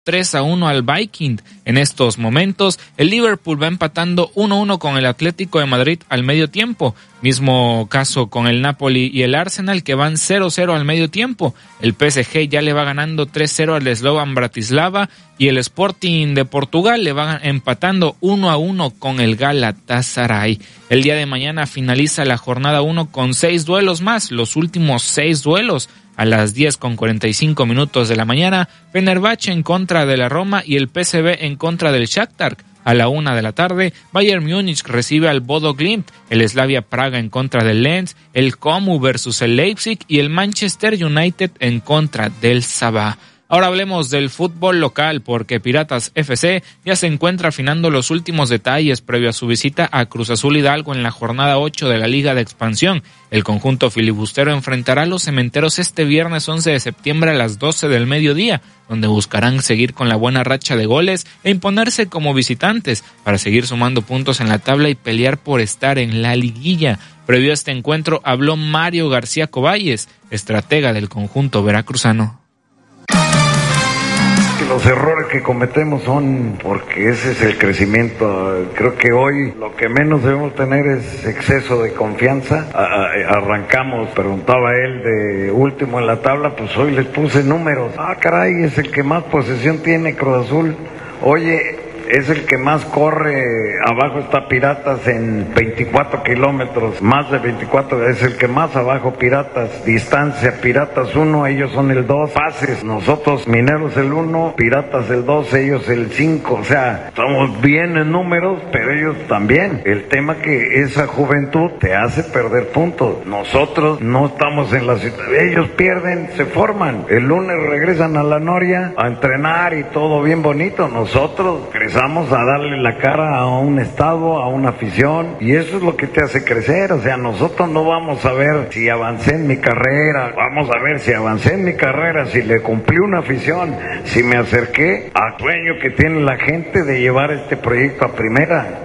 3-1 al Viking. En estos momentos, el Liverpool va empatando 1-1 con el Atlético de Madrid al medio tiempo. Mismo caso con el Napoli y el Arsenal, que van 0-0 al medio tiempo. El PSG ya le va ganando 3-0 al Slovan Bratislava y el Sporting de Portugal le va empatando 1-1 con el Galatasaray. El día de mañana finaliza la jornada 1 con 6 duelos más, los últimos 6 duelos. A las 10:45 de la mañana, Fenerbahce en contra de la Roma y el PSV en contra del Shakhtar. A la 1 de la tarde, Bayern Múnich recibe al Bodo Glimt, el Slavia Praga en contra del Lens, el Como versus el Leipzig y el Manchester United en contra del Sabah. Ahora hablemos del fútbol local porque Piratas FC ya se encuentra afinando los últimos detalles previo a su visita a Cruz Azul Hidalgo en la jornada 8 de la Liga de Expansión. El conjunto filibustero enfrentará a los Cementeros este viernes 11 de septiembre a las 12 del mediodía, donde buscarán seguir con la buena racha de goles e imponerse como visitantes para seguir sumando puntos en la tabla y pelear por estar en la liguilla. Previo a este encuentro habló Mario García Coballes, estratega del conjunto veracruzano. Los errores que cometemos son porque ese es el crecimiento. Creo que hoy lo que menos debemos tener es exceso de confianza. Arrancamos, preguntaba él, de último en la tabla, pues hoy les puse números. Caray, es el que más posesión tiene Cruz Azul. Oye, es el que más corre, abajo está Piratas en 24 kilómetros, más de 24, es el que más abajo Piratas, distancia, Piratas 1, ellos son el 2, pases, nosotros Mineros el 1, Piratas el 2, ellos el 5, o sea, estamos bien en números, pero ellos también. El tema que esa juventud te hace perder puntos, nosotros no estamos en la situación, ellos pierden, se forman, el lunes regresan a la Noria a entrenar y todo bien bonito, nosotros regresamos a darle la cara a un estado, a una afición, y eso es lo que te hace crecer. O sea, nosotros no vamos a ver si avancé en mi carrera, vamos a ver si avancé en mi carrera, si le cumplí una afición, si me acerqué al sueño que tiene la gente de llevar este proyecto a primera.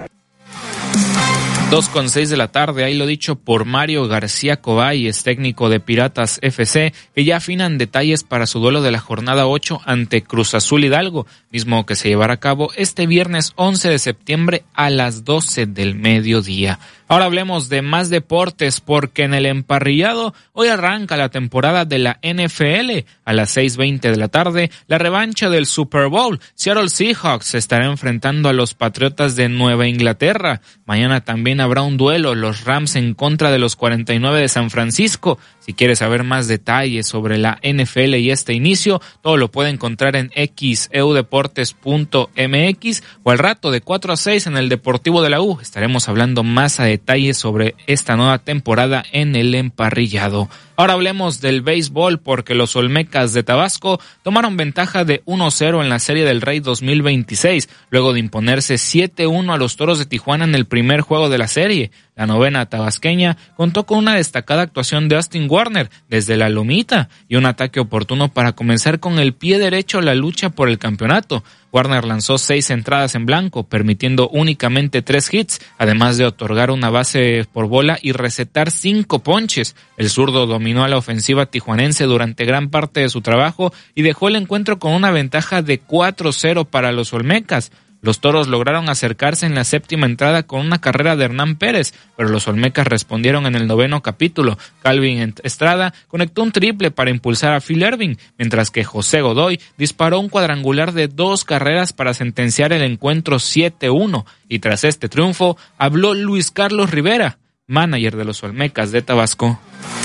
2:06 de la tarde, ahí lo dicho por Mario García Coballes, técnico de Piratas FC, que ya afinan detalles para su duelo de la jornada 8 ante Cruz Azul Hidalgo, mismo que se llevará a cabo este viernes 11 de septiembre a las 12 del mediodía. Ahora hablemos de más deportes porque en el emparrillado hoy arranca la temporada de la NFL. A las 6:20 de la tarde, la revancha del Super Bowl. Seattle Seahawks se estará enfrentando a los Patriotas de Nueva Inglaterra. Mañana también habrá un duelo, los Rams en contra de los 49 de San Francisco. Si quieres saber más detalles sobre la NFL y este inicio, todo lo puede encontrar en xeudeportes.mx o al rato de 4 a 6 en el Deportivo de la U. Estaremos hablando más a detalles sobre esta nueva temporada en el emparrillado. Ahora hablemos del béisbol porque los Olmecas de Tabasco tomaron ventaja de 1-0 en la Serie del Rey 2026, luego de imponerse 7-1 a los Toros de Tijuana en el primer juego de la serie. La novena tabasqueña contó con una destacada actuación de Austin Warner desde la lomita y un ataque oportuno para comenzar con el pie derecho la lucha por el campeonato. Warner lanzó 6 entradas en blanco, permitiendo únicamente 3 hits, además de otorgar una base por bola y recetar 5 ponches. El zurdo dominó a la ofensiva tijuanense durante gran parte de su trabajo y dejó el encuentro con una ventaja de 4-0 para los Olmecas. Los Toros lograron acercarse en la séptima entrada con una carrera de Hernán Pérez, pero los Olmecas respondieron en el noveno capítulo. Calvin Estrada conectó un triple para impulsar a Phil Erving, mientras que José Godoy disparó un cuadrangular de 2 carreras para sentenciar el encuentro 7-1. Y tras este triunfo, habló Luis Carlos Rivera, manager de los Olmecas de Tabasco.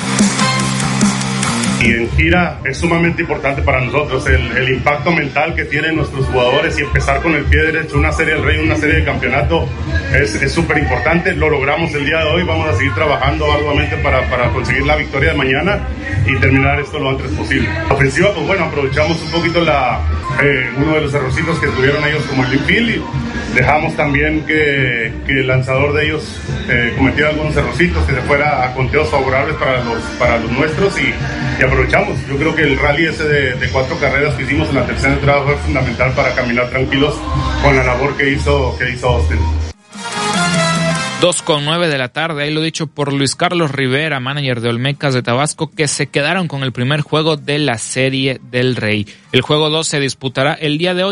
Y en gira es sumamente importante para nosotros el impacto mental que tienen nuestros jugadores y empezar con el pie derecho una serie del Rey, una serie de campeonato es súper importante. Lo logramos el día de hoy, vamos a seguir trabajando arduamente para conseguir la victoria de mañana y terminar esto lo antes posible. La ofensiva, pues bueno, aprovechamos un poquito uno de los errorcitos que tuvieron ellos como el infield y dejamos también que el lanzador de ellos cometiera algunos errorcitos, que se fuera a conteos favorables para los nuestros y aprovechamos. Yo creo que el rally ese de 4 carreras que hicimos en la tercera entrada fue fundamental para caminar tranquilos con la labor que hizo Austin. 2:09 de la tarde, ahí lo dicho por Luis Carlos Rivera, manager de Olmecas de Tabasco, que se quedaron con el primer juego de la Serie del Rey. El juego 2 se disputará el día de hoy